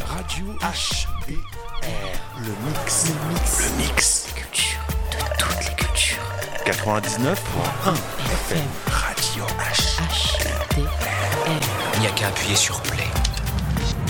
Radio HBR. Le mix. Des cultures, de toutes les cultures. 99.1 FM. Radio HBR. HDR. Il n'y a qu'à appuyer sur